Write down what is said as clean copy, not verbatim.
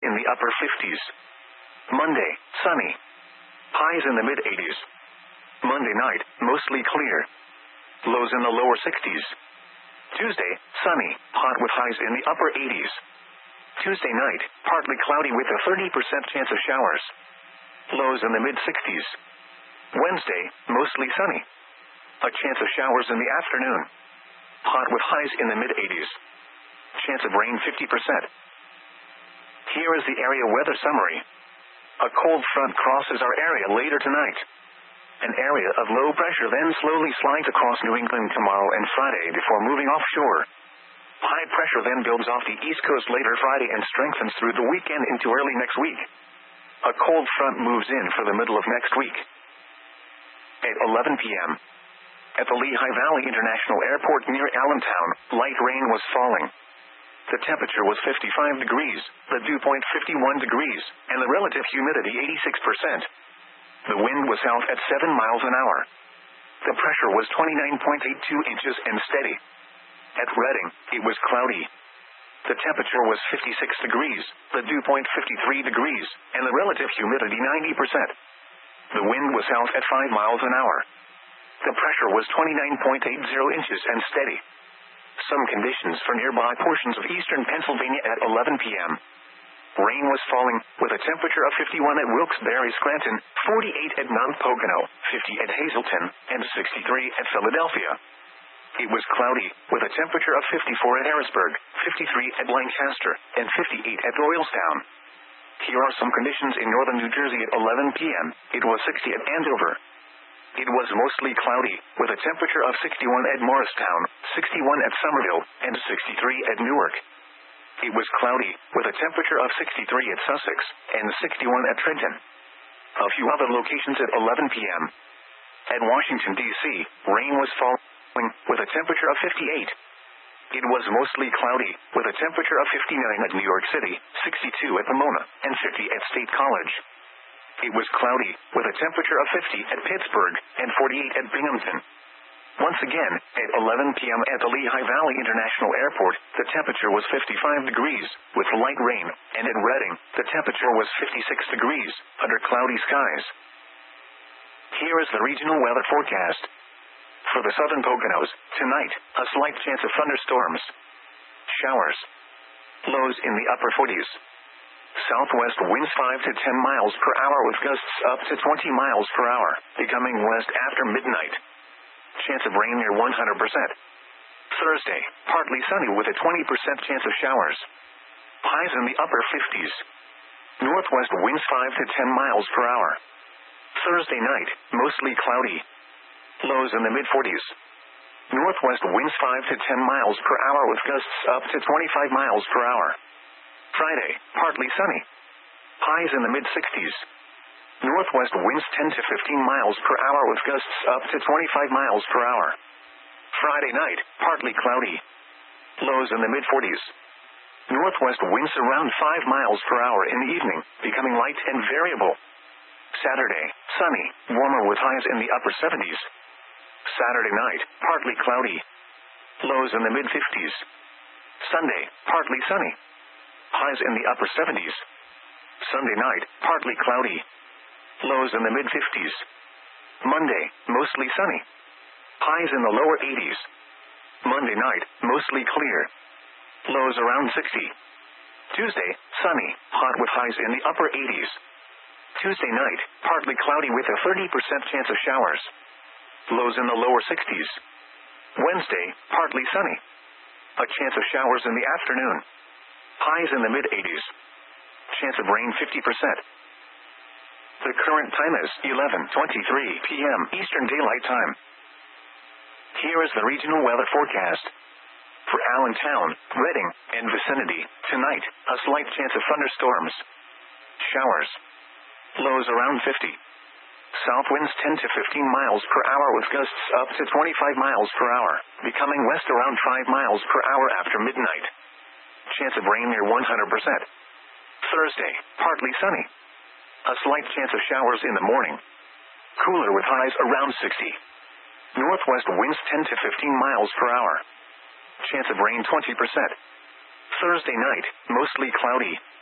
in the upper 50s. Monday, sunny. Highs in the mid-80s. Monday night, mostly clear. Lows in the lower 60s. Tuesday, sunny, hot with highs in the upper 80s. Tuesday night, partly cloudy with a 30% chance of showers. Lows in the mid-60s. Wednesday, mostly sunny. A chance of showers in the afternoon. Hot with highs in the mid-80s. Chance of rain 50%. Here is the area weather summary. A cold front crosses our area later tonight. An area of low pressure then slowly slides across New England tomorrow and Friday before moving offshore. High pressure then builds off the East Coast later Friday and strengthens through the weekend into early next week. A cold front moves in for the middle of next week. At 11 p.m. At the Lehigh Valley International Airport near Allentown, light rain was falling. The temperature was 55 degrees, the dew point 51 degrees, and the relative humidity 86%. The wind was south at 7 miles an hour. The pressure was 29.82 inches and steady. At Redding, it was cloudy. The temperature was 56 degrees, the dew point 53 degrees, and the relative humidity 90%. The wind was south at 5 miles an hour. The pressure was 29.80 inches and steady. Some conditions for nearby portions of eastern Pennsylvania at 11 p.m. Rain was falling, with a temperature of 51 at Wilkes-Barre, Scranton, 48 at Mount Pocono, 50 at Hazleton, and 63 at Philadelphia. It was cloudy, with a temperature of 54 at Harrisburg, 53 at Lancaster, and 58 at Royalstown. Here are some conditions in northern New Jersey at 11 p.m. It was 60 at Andover. It was mostly cloudy, with a temperature of 61 at Morristown, 61 at Somerville, and 63 at Newark. It was cloudy, with a temperature of 63 at Sussex, and 61 at Trenton. A few other locations at 11 p.m. At Washington, D.C., rain was falling, with a temperature of 58. It was mostly cloudy, with a temperature of 59 at New York City, 62 at Pomona, and 50 at State College. It was cloudy, with a temperature of 50 at Pittsburgh, and 48 at Binghamton. Once again, at 11 p.m. at the Lehigh Valley International Airport, the temperature was 55 degrees, with light rain, and at Redding, the temperature was 56 degrees, under cloudy skies. Here is the regional weather forecast. For the southern Poconos, tonight, a slight chance of thunderstorms. Showers. Lows in the upper 40s. Southwest winds 5 to 10 miles per hour with gusts up to 20 miles per hour, becoming west after midnight. Chance of rain near 100%. Thursday, partly sunny with a 20% chance of showers. Highs in the upper 50s. Northwest winds 5 to 10 miles per hour. Thursday night, mostly cloudy. Lows in the mid-40s. Northwest winds 5 to 10 miles per hour with gusts up to 25 miles per hour. Friday, partly sunny. Highs in the mid-60s. Northwest winds 10 to 15 miles per hour with gusts up to 25 miles per hour. Friday night, partly cloudy. Lows in the mid-40s. Northwest winds around 5 miles per hour in the evening, becoming light and variable. Saturday, sunny, warmer with highs in the upper 70s. Saturday night, partly cloudy. Lows in the mid-50s. Sunday, partly sunny. Highs in the upper 70s. Sunday night, partly cloudy. Lows in the mid-50s. Monday, mostly sunny. Highs in the lower 80s. Monday night, mostly clear. Lows around 60. Tuesday, sunny, hot with highs in the upper 80s. Tuesday night, partly cloudy with a 30% chance of showers. Lows in the lower 60s. Wednesday, partly sunny. A chance of showers in the afternoon. Highs in the mid-80s. Chance of rain 50%. The current time is 11:23 p.m. Eastern Daylight Time. Here is the regional weather forecast. For Allentown, Redding, and vicinity, tonight, a slight chance of thunderstorms. Showers. Lows around 50. South winds 10 to 15 miles per hour with gusts up to 25 miles per hour, becoming west around 5 miles per hour after midnight. Chance of rain near 100%. Thursday, partly sunny. A slight chance of showers in the morning. Cooler with highs around 60. Northwest winds 10 to 15 miles per hour. Chance of rain 20%. Thursday night, mostly cloudy.